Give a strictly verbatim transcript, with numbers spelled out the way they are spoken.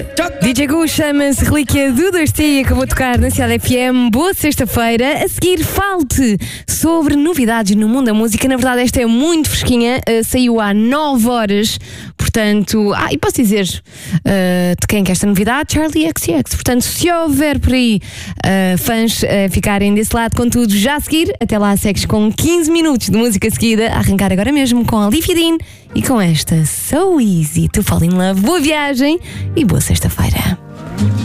D J Gu chama-se Relíquia do Dusty e acabou de tocar na Cidade F M. Boa sexta-feira. A seguir, falte sobre novidades no mundo da música. Na verdade, esta é muito fresquinha, uh, saiu há nove horas. Portanto, ah, e posso dizer uh, de quem é que é esta novidade? Charli X C X. Portanto, se houver por aí uh, fãs uh, ficarem desse lado, contudo, já a seguir, até lá segues com quinze minutos de música seguida, a arrancar agora mesmo com a Olivia Dean e com esta So Easy to Fall in Love. Boa viagem e boa sexta-feira.